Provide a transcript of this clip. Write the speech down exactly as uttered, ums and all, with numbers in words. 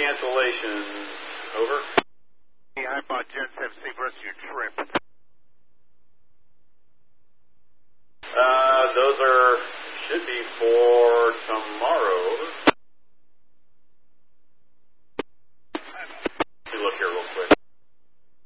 cancellations. Over. Hey, I bought Jets have safe rest of your trip. Uh, those are, should be for tomorrow. Over.